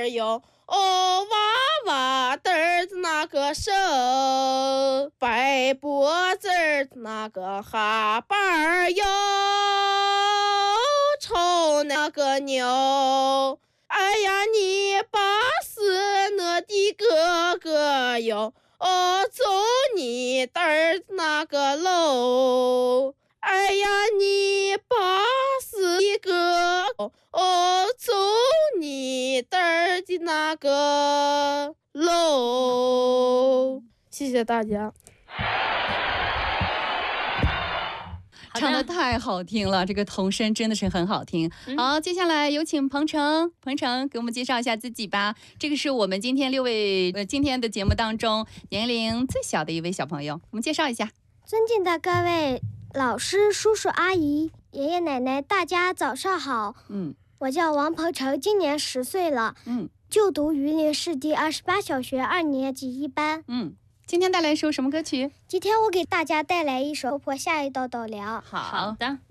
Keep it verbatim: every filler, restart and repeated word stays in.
儿哟，哦娃娃嘚儿子那个手，白脖子儿那个哈巴儿哟，瞅那个牛。哎呀，你把死我的哥哥哟，哦，走你的儿子那个喽！哎呀，你把死的哥哥哦，走你的儿子那个喽！谢谢大家。 唱的太好听了，这个童声真的是很好听。嗯、好，接下来有请彭程，彭程给我们介绍一下自己吧。这个是我们今天六位呃今天的节目当中年龄最小的一位小朋友，我们介绍一下。 尊敬的各位老师、叔叔、阿姨、爷爷奶奶，大家早上好。 嗯， 我叫王彭程，今年十岁了。 嗯， 就读榆林市第二十八小学二年级一班。 嗯。今天带来一首什么歌曲？ 今天我给大家带来一首《婆婆下一道道凉》。 好的。